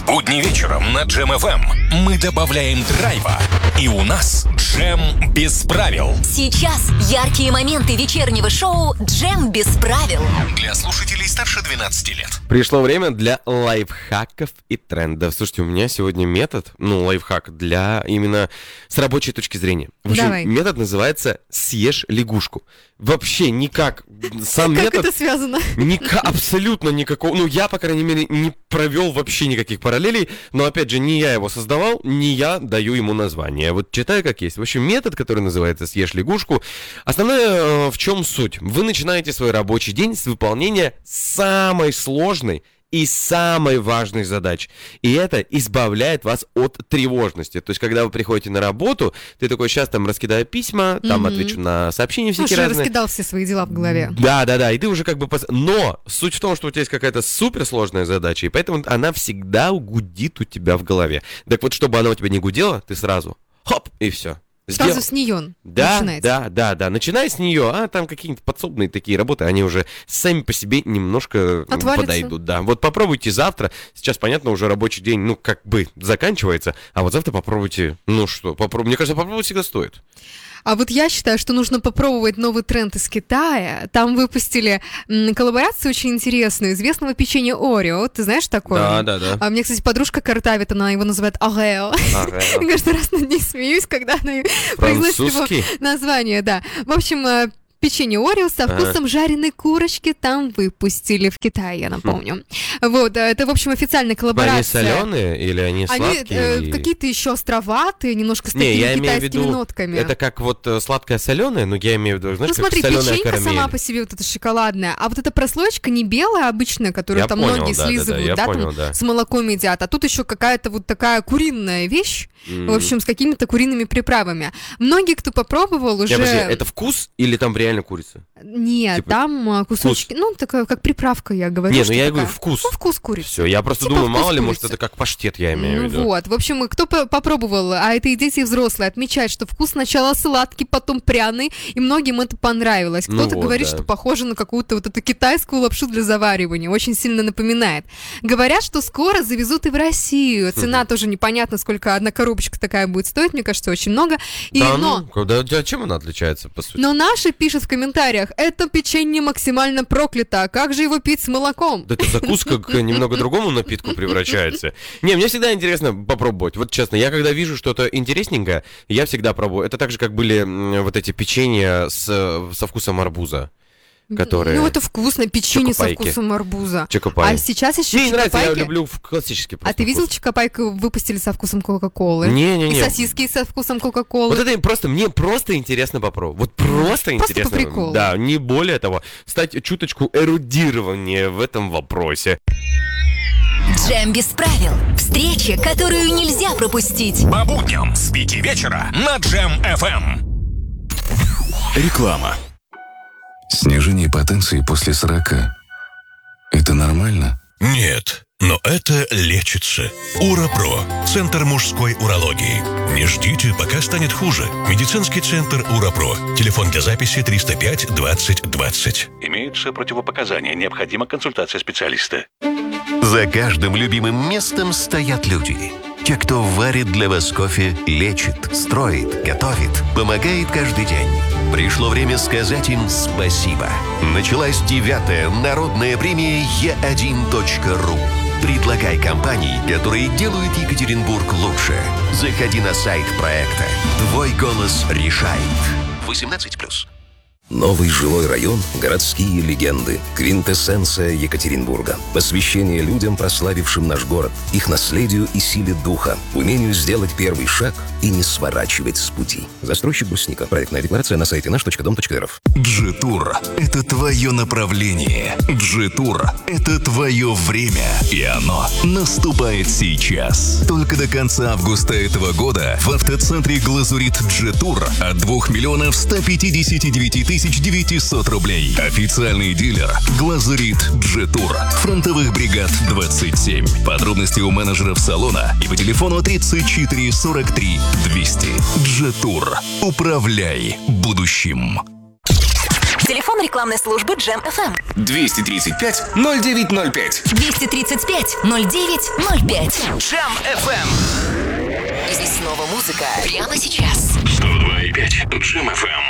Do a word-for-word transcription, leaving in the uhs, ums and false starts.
В будни вечером на Джем эф эм мы добавляем драйва. И у нас Джем без правил. Сейчас яркие моменты вечернего шоу «Джем без правил». Для слушателей старше двенадцати лет. Пришло время для лайфхаков и трендов. Слушайте, у меня сегодня метод, ну, лайфхак для именно с рабочей точки зрения. В общем, Давай. метод называется «Съешь лягушку». Вообще никак. Сам Как метод... это связано? Ника- абсолютно никакого. Ну, я, по крайней мере, не провел вообще никаких параллелей. Но, опять же, не я его создавал, не я даю ему название. Вот читаю как есть. В общем, метод, который называется «Съешь лягушку». Основная э, в чем суть? Вы начинаете свой рабочий день с выполнения самой сложной и самой важной задачи. И это избавляет вас от тревожности. То есть, когда вы приходите на работу, ты такой, сейчас там раскидаю письма, там Мгм. отвечу на сообщения всякие Уже разные. раскидал все свои дела в голове. Да, да, да, и ты уже как бы... пос- Но суть в том, что у тебя есть какая-то суперсложная задача, и поэтому она всегда гудит у тебя в голове. Так вот, чтобы она у тебя не гудела, ты сразу хоп, и все. Сразу с нее Да, начинается. да, да, да. Начинай с нее, а там какие-нибудь подсобные такие работы, они уже сами по себе немножко м, Отвалятся. подойдут. Да. Вот попробуйте завтра. Сейчас, понятно, уже рабочий день, ну, как бы заканчивается. А вот завтра попробуйте, ну что, попробуйте. Мне кажется, попробовать всегда стоит. А вот я считаю, что нужно попробовать новый тренд из Китая. Там выпустили м, коллаборацию очень интересную известного печенья Орео. Ты знаешь такое? Да, да, да. А мне, кстати, подружка картавит, она его называет Орео. Ага. Я каждый раз над ней смеюсь, когда она произносит его Французский? название, да. В общем, э, печенье Орео со Ага. вкусом жареной курочки там выпустили в Китае, я напомню. Вот, э, это, в общем, официальная Они коллаборация. соленые или они Они сладкие? э, или- какие-то еще островатые, немножко с Не, такими я имею в китайскими виду, нотками. это как вот э, сладкое соленое, но я имею в виду, знаешь, Ну как смотри, соленая печенька карамель. сама по себе вот эта шоколадная, а вот эта прослоечка не белая обычная, которую Я там понял, многие да, да, да, слизывают, я да, понял, там да. с молоком едят, а тут еще какая-то вот такая куриная вещь, М. в общем, с какими-то куриными приправами. Многие, кто попробовал, уже... Не, подожди, это вкус или там реально курица? Нет, типа там а, кусочки, ну, такая, как приправка, я говорю. Не, ну что я такая. говорю вкус. Ну, вкус курицы. Все, я просто Типа думаю, вкус мало ли, может, курицы. это как паштет, я имею Ну в виду. вот, в общем, кто по- попробовал, а это и дети, и взрослые, отмечают, что вкус сначала сладкий, потом пряный, и многим это понравилось. Ну Кто-то вот, говорит, да. что похоже на какую-то вот эту китайскую лапшу для заваривания, очень сильно напоминает. Говорят, что скоро завезут и в Россию. Цена тоже непонятно, сколько одна коробочка такая будет стоить, мне кажется, очень много. И, Да, но... ну, да, да, чем она отличается, по сути? Но наши пишут в комментариях, это печенье максимально проклято, как же его пить с молоком? Да это закуска к немного другому напитку превращается. Не, мне всегда интересно попробовать. Вот честно, я когда вижу что-то интересненькое, я всегда пробую. Это так же, как были м, вот эти печенья с, со вкусом арбуза, которые... Ну, это вкусно, печенье со Чокопайки. вкусом арбуза. Чокопай. А сейчас еще Мне не нравится, я чокопайки. люблю в- классический просто А ты видел, вкус. чокопайку выпустили со вкусом Кока-Колы? Не-не-не. И сосиски со вкусом Кока-Колы. Вот это просто, мне просто интересно попробовать. Вот просто, Просто интересно. по приколу. Да, не более того. Стать чуточку эрудирование в этом вопросе. Джем без правил. Встреча, которую нельзя пропустить. По будням с пяти вечера на Джем эф эм. Реклама. Снижение потенции после сорока – это нормально? Нет, но это лечится. Урапро. Центр мужской урологии. Не ждите, пока станет хуже. Медицинский центр Урапро. Телефон для записи триста пять двадцать двадцать. Имеются противопоказания. Необходима консультация специалиста. За каждым любимым местом стоят люди. Те, кто варит для вас кофе, лечит, строит, готовит, помогает каждый день. Пришло время сказать им спасибо. Началась девятая народная премия е один точка ру. Предлагай компании, которые делают Екатеринбург лучше. Заходи на сайт проекта. Твой голос решает. восемнадцать плюс. Новый жилой район – городские легенды. Квинтэссенция Екатеринбурга. Посвящение людям, прославившим наш город, их наследию и силе духа, умению сделать первый шаг и не сворачивать с пути. Застройщик Брусника. Проектная декларация на сайте наш точка дом точка эр эф. Джи-тур – это твое направление. Джи-тур – это твое время. И оно наступает сейчас. Только до конца августа этого года в автоцентре «Глазурит» Джи-тур от двух миллионов ста пятидесяти девяти тысяч девятисот рублей. Официальный дилер «Глазурит Джи-тур». Фронтовых бригад двадцать семь. Подробности у менеджеров салона и по телефону тридцать четыре сорок три двести. Джи-тур. Управляй будущим. Телефон рекламной службы Джем эф эм. двести тридцать пять ноль девять ноль пять. двести тридцать пять ноль девять ноль пять. Джем эф эм. Здесь снова музыка. Прямо сейчас. сто два и пять Джем эф эм.